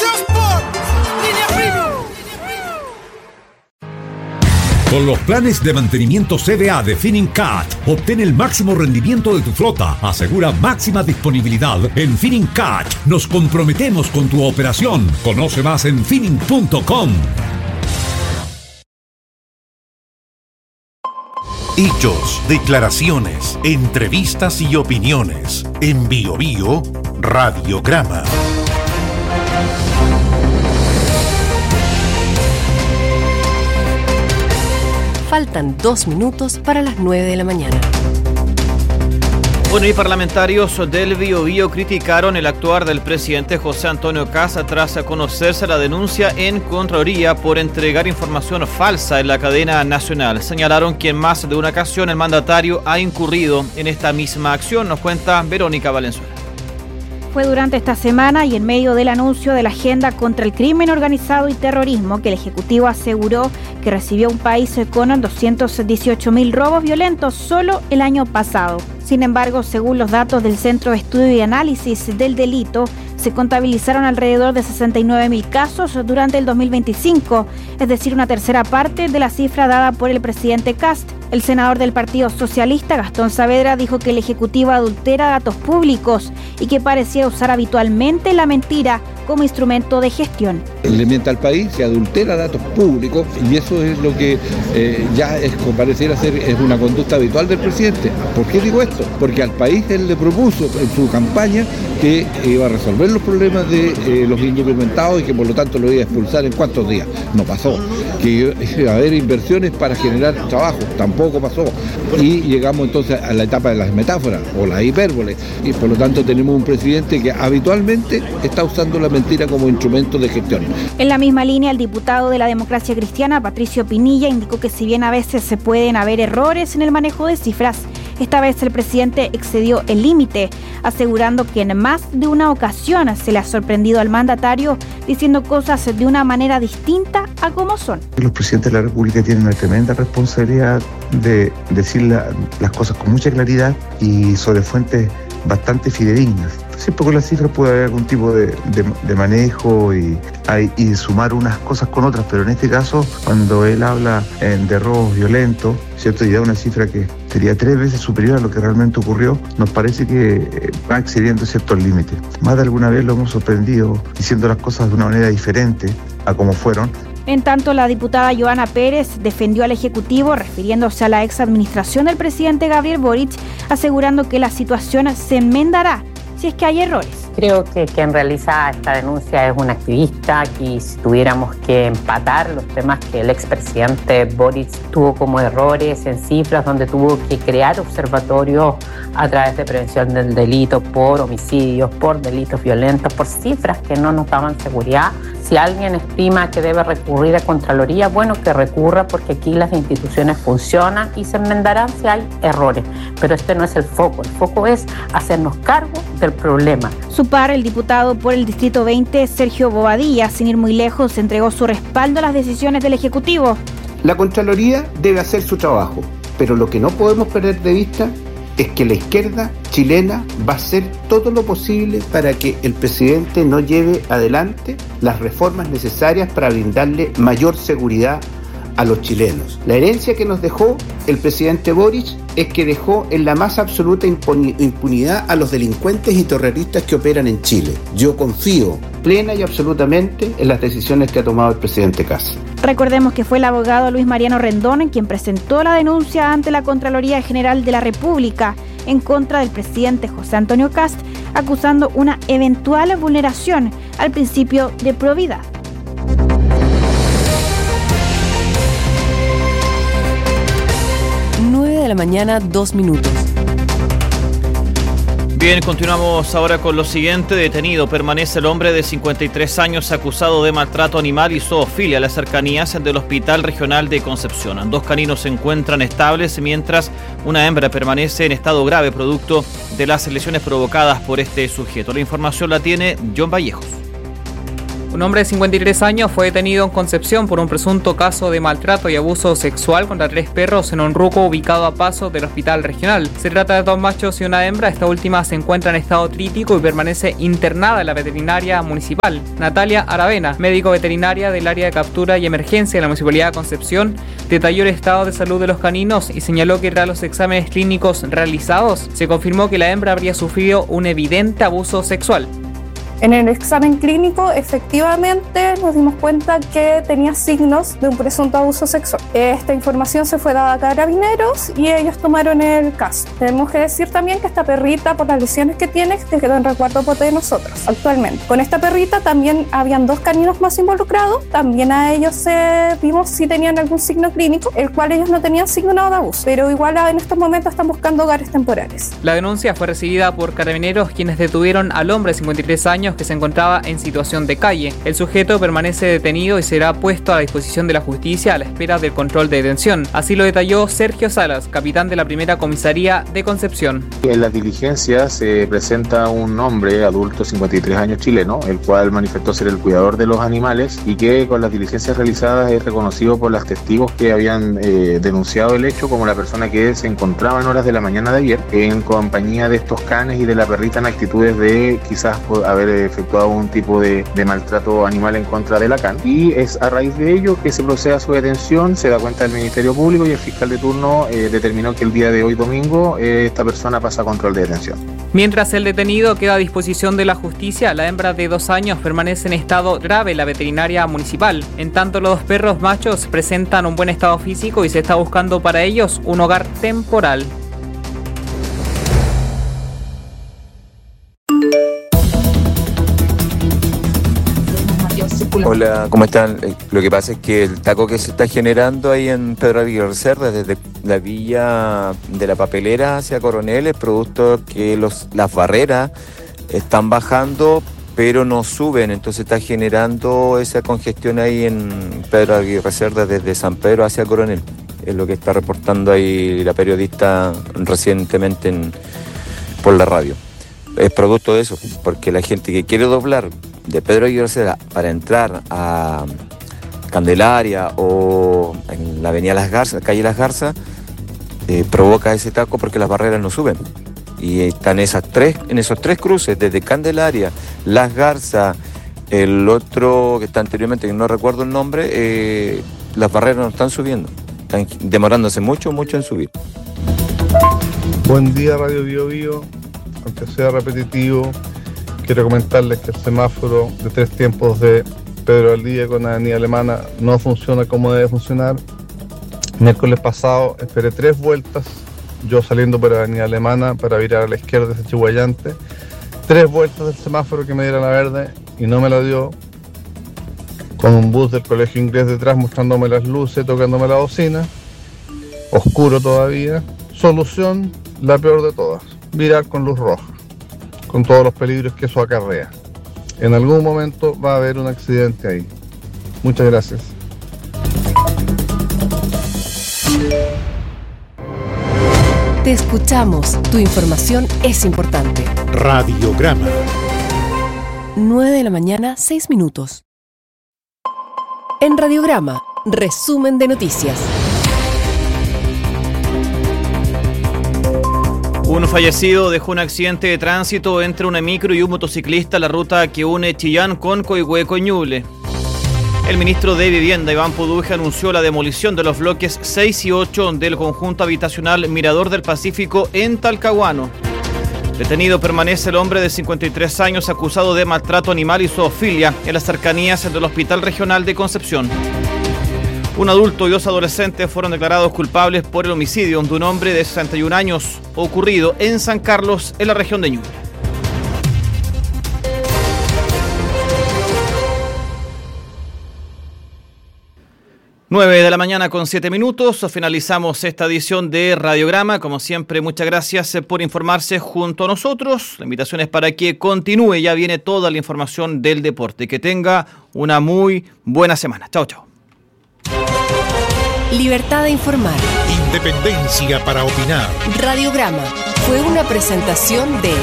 Con los planes de mantenimiento C V A de Finincat, obtén el máximo rendimiento de tu flota. Asegura máxima disponibilidad en Finincat. Nos comprometemos con tu operación. Conoce más en finin punto com. Hechos, declaraciones, entrevistas y opiniones. En Bio Bio, Radiograma. Faltan dos minutos para las nueve de la mañana. Bueno, y parlamentarios del Biobío criticaron el actuar del presidente José Antonio Kast tras conocerse la denuncia en Contraloría por entregar información falsa en la cadena nacional. Señalaron que en más de una ocasión el mandatario ha incurrido en esta misma acción. Nos cuenta Verónica Valenzuela. Fue durante esta semana y en medio del anuncio de la agenda contra el crimen organizado y terrorismo que el Ejecutivo aseguró que recibió un país con doscientos dieciocho mil robos violentos solo el año pasado. Sin embargo, según los datos del Centro de Estudio y Análisis del Delito, se contabilizaron alrededor de sesenta y nueve mil casos durante el dos mil veinticinco, es decir, una tercera parte de la cifra dada por el presidente Kast. El senador del Partido Socialista, Gastón Saavedra, dijo que el Ejecutivo adultera datos públicos y que parecía usar habitualmente la mentira como instrumento de gestión. Le miente al país, se adultera datos públicos y eso es lo que eh, ya es, pareciera ser es una conducta habitual del presidente. ¿Por qué digo esto? Porque al país él le propuso en su campaña que iba a resolver los problemas de eh, los indocumentados y que por lo tanto lo iba a expulsar en cuántos días. No pasó. Que iba a haber inversiones para generar trabajo. Tampoco pasó. Y llegamos entonces a la etapa de las metáforas o las hipérboles. Y por lo tanto tenemos un presidente que habitualmente está usando la mentira como instrumento de gestión. En la misma línea, el diputado de la Democracia Cristiana, Patricio Pinilla, indicó que si bien a veces se pueden haber errores en el manejo de cifras, esta vez el presidente excedió el límite, asegurando que en más de una ocasión se le ha sorprendido al mandatario diciendo cosas de una manera distinta a como son. Los presidentes de la República tienen una tremenda responsabilidad de decir la, las cosas con mucha claridad y sobre fuentes bastante fidedignas. Siempre con las cifras puede haber algún tipo de, de, de manejo y, y sumar unas cosas con otras, pero en este caso, cuando él habla eh, de robos violentos, ¿cierto? Y da una cifra que sería tres veces superior a lo que realmente ocurrió, nos parece que eh, va excediendo ciertos límites. Más de alguna vez lo hemos sorprendido diciendo las cosas de una manera diferente a como fueron. En tanto, la diputada Joana Pérez defendió al Ejecutivo refiriéndose a la ex administración del presidente Gabriel Boric, asegurando que la situación se enmendará si es que hay errores. Creo que quien realiza esta denuncia es un activista y si tuviéramos que empatar los temas que el expresidente Boric tuvo como errores en cifras, donde tuvo que crear observatorios a través de prevención del delito por homicidios, por delitos violentos, por cifras que no nos daban seguridad. Si alguien estima que debe recurrir a Contraloría, bueno, que recurra, porque aquí las instituciones funcionan y se enmendarán si hay errores. Pero este no es el foco, el foco es hacernos cargo del problema. Su par, el diputado por el Distrito veinte, Sergio Bobadilla, sin ir muy lejos, entregó su respaldo a las decisiones del Ejecutivo. La Contraloría debe hacer su trabajo, pero lo que no podemos perder de vista es que la izquierda chilena va a hacer todo lo posible para que el presidente no lleve adelante las reformas necesarias para brindarle mayor seguridad a los chilenos. La herencia que nos dejó el presidente Boric es que dejó en la más absoluta impunidad a los delincuentes y terroristas que operan en Chile. Yo confío plena y absolutamente en las decisiones que ha tomado el presidente Kast. Recordemos que fue el abogado Luis Mariano Rendón quien presentó la denuncia ante la Contraloría General de la República en contra del presidente José Antonio Kast, acusando una eventual vulneración al principio de probidad. nueve de la mañana, dos minutos. Bien, continuamos ahora con lo siguiente. Detenido permanece el hombre de cincuenta y tres años acusado de maltrato animal y zoofilia a las cercanías del Hospital Regional de Concepción. Dos caninos se encuentran estables, mientras una hembra permanece en estado grave producto de las lesiones provocadas por este sujeto. La información la tiene John Vallejos. Un hombre de cincuenta y tres años fue detenido en Concepción por un presunto caso de maltrato y abuso sexual contra tres perros en un ruco ubicado a paso del hospital regional. Se trata de dos machos y una hembra. Esta última se encuentra en estado crítico y permanece internada en la veterinaria municipal. Natalia Aravena, médico veterinaria del área de captura y emergencia de la Municipalidad de Concepción, detalló el estado de salud de los caninos y señaló que tras los exámenes clínicos realizados, se confirmó que la hembra habría sufrido un evidente abuso sexual. En el examen clínico, efectivamente, nos dimos cuenta que tenía signos de un presunto abuso sexual. Esta información se fue dada a Carabineros y ellos tomaron el caso. Tenemos que decir también que esta perrita, por las lesiones que tiene, se quedó en resguardo de nosotros actualmente. Con esta perrita también habían dos caninos más involucrados. También a ellos eh, vimos si tenían algún signo clínico, el cual ellos no tenían signo de abuso. Pero igual en estos momentos están buscando hogares temporales. La denuncia fue recibida por Carabineros, quienes detuvieron al hombre de cincuenta y tres años que se encontraba en situación de calle. El sujeto permanece detenido y será puesto a la disposición de la justicia a la espera del control de detención. Así lo detalló Sergio Salas, capitán de la primera comisaría de Concepción. En las diligencias se presenta un hombre adulto, cincuenta y tres años, chileno, el cual manifestó ser el cuidador de los animales y que con las diligencias realizadas es reconocido por las testigos que habían eh, denunciado el hecho como la persona que se encontraba en horas de la mañana de ayer en compañía de estos canes y de la perrita en actitudes de quizás haber efectuado un tipo de, de maltrato animal en contra de la can, y es a raíz de ello que se procede a su detención. Se da cuenta el Ministerio Público y el fiscal de turno eh, determinó que el día de hoy domingo eh, esta persona pasa a control de detención. Mientras el detenido queda a disposición de la justicia, la hembra de dos años permanece en estado grave en la veterinaria municipal. En tanto, los dos perros machos presentan un buen estado físico y se está buscando para ellos un hogar temporal. Hola, ¿cómo están? Lo que pasa es que el taco que se está generando ahí en Pedro Aguirre Cerda, desde la villa de la Papelera hacia Coronel, es producto que los, las barreras están bajando, pero no suben, entonces está generando esa congestión ahí en Pedro Aguirre Cerda, desde San Pedro hacia Coronel. Es lo que está reportando ahí la periodista recientemente en, por la radio. Es producto de eso, porque la gente que quiere doblar de Pedro Aguirre Cerda para entrar a Candelaria o en la avenida Las Garzas, calle Las Garzas, eh, provoca ese taco porque las barreras no suben. Y están esas tres, en esos tres cruces, desde Candelaria, Las Garzas, el otro que está anteriormente, que no recuerdo el nombre, eh, las barreras no están subiendo. Están demorándose mucho, mucho en subir. Buen día, Radio Bio Bio. Aunque sea repetitivo, quiero comentarles que el semáforo de tres tiempos de Pedro Valdivia con Avenida Alemana no funciona como debe funcionar. Miércoles pasado esperé tres vueltas, yo saliendo por Avenida Alemana para virar a la izquierda hacia Chihuayante. Tres vueltas del semáforo que me diera la verde y no me la dio. Con un bus del colegio inglés detrás mostrándome las luces, tocándome la bocina. Oscuro todavía. Solución, la peor de todas. Virar con luz roja, con todos los peligros que eso acarrea. En algún momento va a haber un accidente ahí. Muchas gracias. Te escuchamos, tu información es importante. Radiograma. nueve de la mañana, seis minutos. En Radiograma, resumen de noticias. Un fallecido dejó un accidente de tránsito entre una micro y un motociclista en la ruta que une Chillán con Coihueco y Ñuble. El ministro de Vivienda, Iván Puduje, anunció la demolición de los bloques seis y ocho del conjunto habitacional Mirador del Pacífico en Talcahuano. Detenido permanece el hombre de cincuenta y tres años acusado de maltrato animal y zoofilia en las cercanías del Hospital Regional de Concepción. Un adulto y dos adolescentes fueron declarados culpables por el homicidio de un hombre de sesenta y un años ocurrido en San Carlos, en la región de Ñuble. nueve de la mañana con siete minutos, finalizamos esta edición de Radiograma. Como siempre, muchas gracias por informarse junto a nosotros. La invitación es para que continúe, ya viene toda la información del deporte. Que tenga una muy buena semana. Chao, chao. Libertad de informar. Independencia para opinar. Radiograma fue una presentación de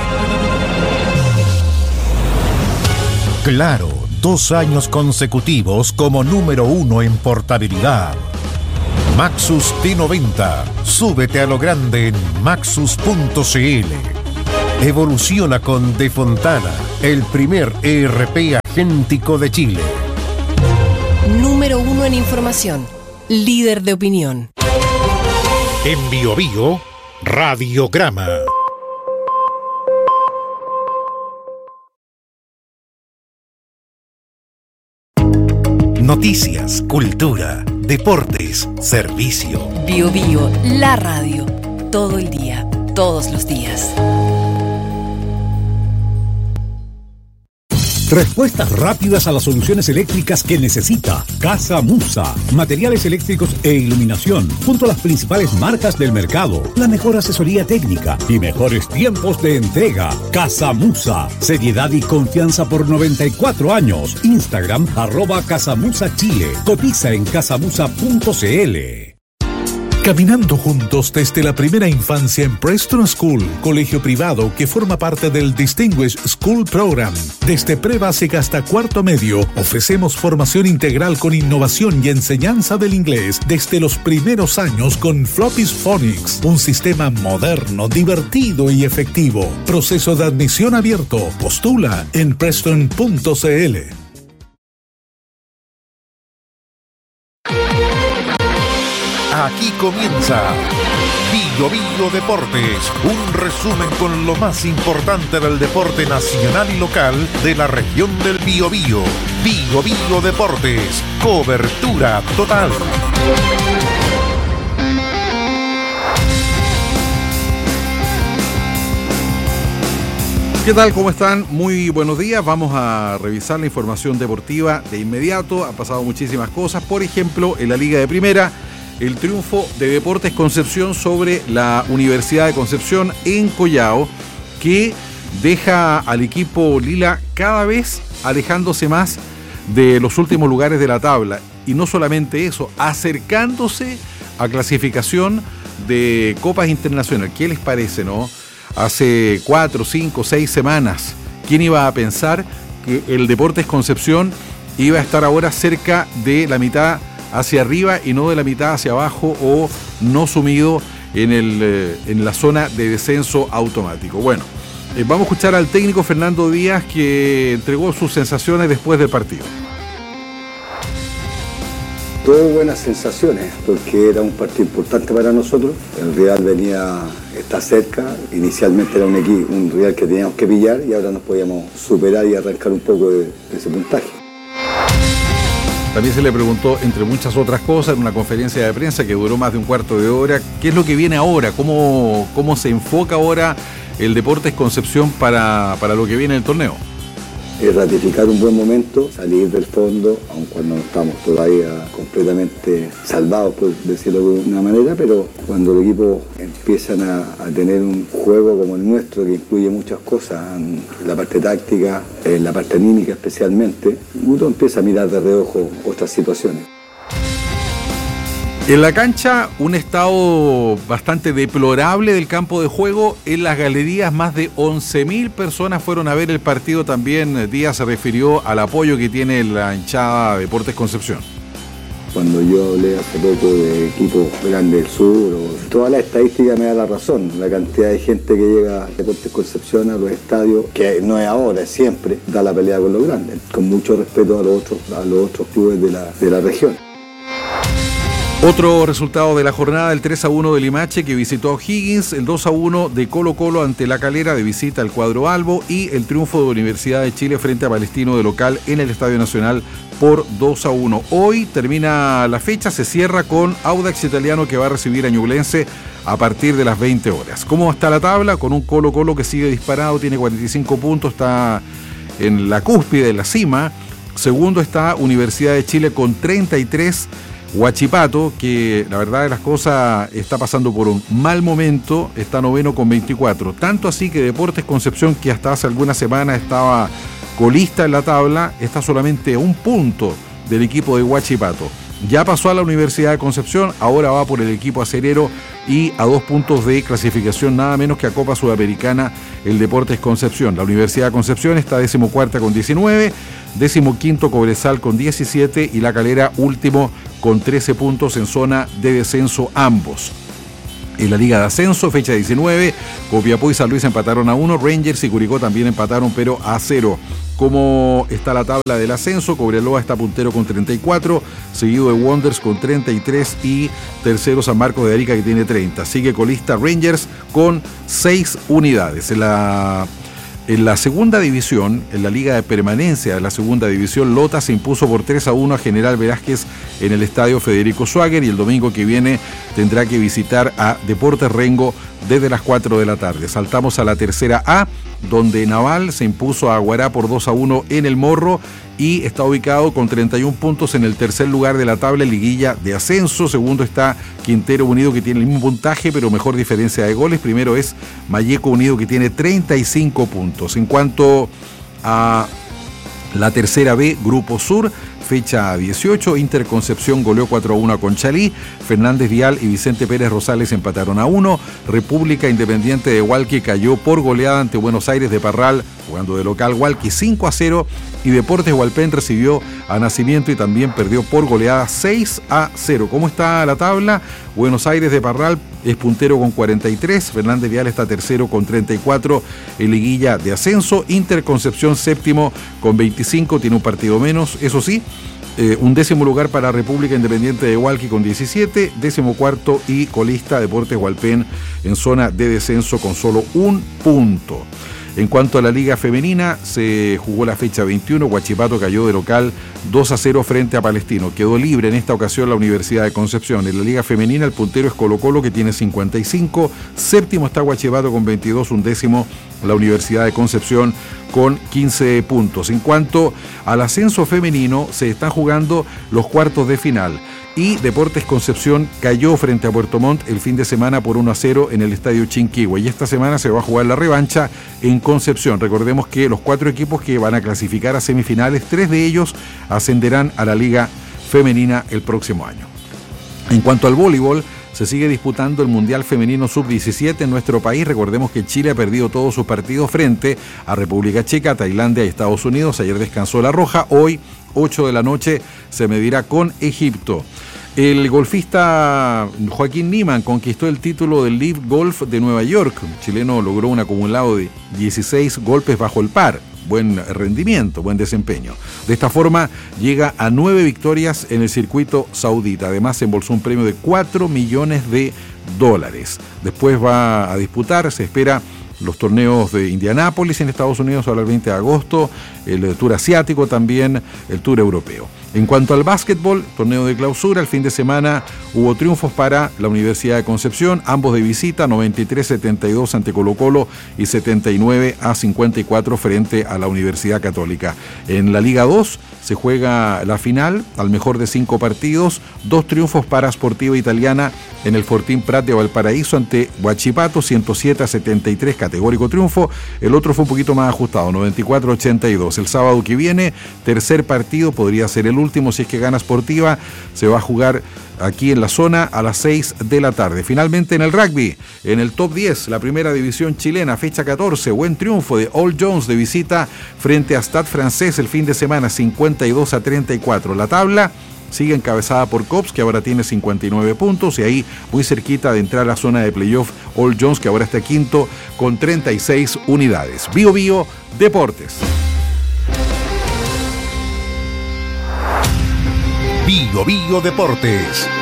Claro, dos años consecutivos como número uno en portabilidad. Maxus T noventa. Súbete a lo grande en maxus punto c l. Evoluciona con De Fontana, el primer E R P agéntico de Chile. Número uno en información. Líder de opinión. En Bio Bio, Radiograma. Noticias, cultura, deportes, servicio. Bio Bio, la radio. Todo el día, todos los días. Respuestas rápidas a las soluciones eléctricas que necesita. Casa Musa. Materiales eléctricos e iluminación. Junto a las principales marcas del mercado. La mejor asesoría técnica y mejores tiempos de entrega. Casa Musa. Seriedad y confianza por noventa y cuatro años. Instagram, arroba Casamusa Chile. Cotiza en casamusa punto c l. Caminando juntos desde la primera infancia en Preston School, colegio privado que forma parte del Distinguished School Program. Desde pre-básica hasta cuarto medio, ofrecemos formación integral con innovación y enseñanza del inglés desde los primeros años con Floppy's Phonics, un sistema moderno, divertido y efectivo. Proceso de admisión abierto. Postula en preston punto c l. Aquí comienza Bio Bio Deportes, un resumen con lo más importante del deporte nacional y local de la región del Biobío. Bio Bio Deportes, cobertura total. ¿Qué tal? ¿Cómo están? Muy buenos días. Vamos a revisar la información deportiva de inmediato. Han pasado muchísimas cosas. Por ejemplo, en la Liga de Primera, el triunfo de Deportes Concepción sobre la Universidad de Concepción en Collao, que deja al equipo lila cada vez alejándose más de los últimos lugares de la tabla. Y no solamente eso, acercándose a clasificación de copas internacionales. ¿Qué les parece, no? Hace cuatro, cinco, seis semanas, ¿quién iba a pensar que el Deportes Concepción iba a estar ahora cerca de la mitad hacia arriba y no de la mitad hacia abajo, o no sumido en, el, eh, en la zona de descenso automático? Bueno, eh, vamos a escuchar al técnico Fernando Díaz, que entregó sus sensaciones después del partido. Todo buenas sensaciones, porque era un partido importante para nosotros. El Real venía, está cerca, inicialmente era un equipo, un Real que teníamos que pillar, y ahora nos podíamos superar y arrancar un poco de, de ese puntaje. También se le preguntó, entre muchas otras cosas, en una conferencia de prensa que duró más de un cuarto de hora, qué es lo que viene ahora, cómo, cómo se enfoca ahora el Deportes Concepción para, para lo que viene en el torneo. Es ratificar un buen momento, salir del fondo, aun cuando no estamos todavía completamente salvados, por decirlo de una manera, pero cuando el equipo empiezan a, a tener un juego como el nuestro, que incluye muchas cosas, en la parte táctica, en la parte anímica especialmente, uno empieza a mirar de reojo otras situaciones. En la cancha, un estado bastante deplorable del campo de juego. En las galerías, más de once mil personas fueron a ver el partido. También Díaz se refirió al apoyo que tiene la hinchada Deportes Concepción. Cuando yo hablé hace poco de equipos grandes del sur, o toda la estadística me da la razón. La cantidad de gente que llega a Deportes Concepción, a los estadios, que no es ahora, es siempre, da la pelea con los grandes, con mucho respeto a los otros, a los otros clubes de la, de la región. Otro resultado de la jornada, el tres a uno de Limache, que visitó a O'Higgins, el dos a uno de Colo Colo ante La Calera, de visita al cuadro albo, y el triunfo de Universidad de Chile frente a Palestino de local en el Estadio Nacional por dos a uno. Hoy termina la fecha, se cierra con Audax Italiano, que va a recibir a Ñublense a partir de las veinte horas. ¿Cómo está la tabla? Con un Colo Colo que sigue disparado, tiene cuarenta y cinco puntos, está en la cúspide de la cima. Segundo está Universidad de Chile con treinta y tres Huachipato, que la verdad de las cosas está pasando por un mal momento, está noveno con veinticuatro. Tanto así que Deportes Concepción, que hasta hace algunas semanas estaba colista en la tabla, está solamente a un punto del equipo de Huachipato. Ya pasó a la Universidad de Concepción, ahora va por el equipo acerero y a dos puntos de clasificación nada menos que a Copa Sudamericana el Deportes Concepción. La Universidad de Concepción está decimocuarta con diecinueve, decimoquinto Cobresal con diecisiete y La Calera último con trece puntos en zona de descenso ambos. En la Liga de Ascenso, fecha diecinueve, Copiapó y San Luis empataron a uno, Rangers y Curicó también empataron pero a cero. ¿Cómo está la tabla del ascenso? Cobreloa está puntero con treinta y cuatro, seguido de Wanderers con treinta y tres y tercero San Marcos de Arica que tiene treinta. Sigue colista Rangers con seis unidades. En la, en la segunda división, en la liga de permanencia de la segunda división, Lota se impuso por tres a uno a General Velázquez en el estadio Federico Schwager y el domingo que viene tendrá que visitar a Deportes Rengo desde las cuatro de la tarde. Saltamos a la tercera A, donde Naval se impuso a Aguará por dos a uno en el Morro y está ubicado con treinta y un puntos en el tercer lugar de la tabla liguilla de ascenso. Segundo está Quintero Unido, que tiene el mismo puntaje pero mejor diferencia de goles. Primero es Malleco Unido, que tiene treinta y cinco puntos. En cuanto a la tercera B, Grupo Sur, fecha dieciocho, Inter Concepción goleó cuatro a uno a Conchalí, Fernández Vial y Vicente Pérez Rosales empataron a uno, República Independiente de Hualqui cayó por goleada ante Buenos Aires de Parral, jugando de local Hualqui cinco a cero, y Deportes Hualpén recibió a Nacimiento y también perdió por goleada seis a cero. ¿Cómo está la tabla? Buenos Aires de Parral es puntero con cuarenta y tres, Fernández Vial está tercero con treinta y cuatro en liguilla de ascenso, Inter Concepción séptimo con veinticinco, tiene un partido menos, eso sí. Eh, un décimo lugar para República Independiente de Hualqui con diecisiete, décimo cuarto y colista Deportes Hualpén en zona de descenso con solo un punto. En cuanto a la Liga Femenina, se jugó la fecha veintiuno, Huachipato cayó de local dos a cero frente a Palestino. Quedó libre en esta ocasión la Universidad de Concepción. En la Liga Femenina el puntero es Colo Colo, que tiene cincuenta y cinco, séptimo está Huachipato con veintidós, un décimo la Universidad de Concepción con quince puntos. En cuanto al ascenso femenino, se están jugando los cuartos de final. Y Deportes Concepción cayó frente a Puerto Montt el fin de semana por uno a cero en el estadio Chinquihue. Y esta semana se va a jugar la revancha en Concepción. Recordemos que los cuatro equipos que van a clasificar a semifinales, tres de ellos ascenderán a la Liga Femenina el próximo año. En cuanto al voleibol, se sigue disputando el Mundial Femenino sub diecisiete en nuestro país. Recordemos que Chile ha perdido todos sus partidos frente a República Checa, Tailandia y Estados Unidos. Ayer descansó la roja. Hoy, ocho de la noche, se medirá con Egipto. El golfista Joaquín Niemann conquistó el título del Live Golf de Nueva York. El chileno logró un acumulado de dieciséis golpes bajo el par. Buen rendimiento, buen desempeño. De esta forma llega a nueve victorias en el circuito saudita. Además se embolsó un premio de cuatro millones de dólares. Después va a disputar, se espera, los torneos de Indianápolis en Estados Unidos ahora el veinte de agosto, el Tour Asiático también, el Tour Europeo. En cuanto al básquetbol, torneo de clausura, el fin de semana hubo triunfos para la Universidad de Concepción, ambos de visita, noventa y tres a setenta y dos ante Colo Colo y setenta y nueve a cincuenta y cuatro frente a la Universidad Católica. En la Liga dos se juega la final, al mejor de cinco partidos, dos triunfos para Sportiva Italiana en el Fortín Prat de Valparaíso ante Huachipato, ciento siete a setenta y tres, categórico triunfo. El otro fue un poquito más ajustado, noventa y cuatro a ochenta y dos. El sábado que viene, tercer partido, podría ser el último si es que gana Sportiva, se va a jugar aquí en la zona a las seis de la tarde. Finalmente en el rugby, en el top diez, la primera división chilena, fecha catorce, buen triunfo de All Jones de visita frente a Stade Francés el fin de semana, cincuenta y dos a treinta y cuatro. La tabla sigue encabezada por Cops, que ahora tiene cincuenta y nueve puntos, y ahí muy cerquita de entrar a la zona de playoff All Jones, que ahora está quinto con treinta y seis unidades. Bio Bio Deportes. Bio Bio Deportes.